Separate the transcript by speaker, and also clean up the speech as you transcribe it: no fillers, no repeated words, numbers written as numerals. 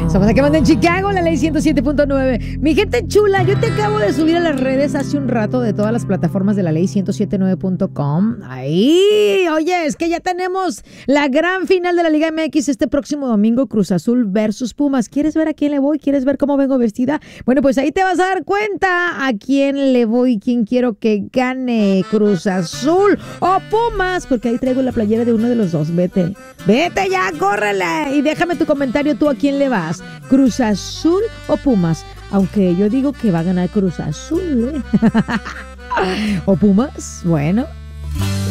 Speaker 1: Estamos aquí en Chicago, la ley 107.9. Mi gente chula, yo te acabo de subir a las redes hace un rato de todas las plataformas de la ley 107.9.com. Ahí, oye, es que ya tenemos la gran final de la Liga MX este próximo domingo, Cruz Azul versus Pumas. ¿Quieres ver a quién le voy? ¿Quieres ver cómo vengo vestida? Bueno, pues ahí te vas a dar cuenta a quién le voy, quién quiero que gane, Cruz Azul o Pumas, porque ahí traigo la playera de uno de los dos. Vete ya, córrele y déjame tu comentario, tú a quién le vas, Cruz Azul o Pumas, aunque yo digo que va a ganar Cruz Azul, ¿eh? O Pumas, bueno.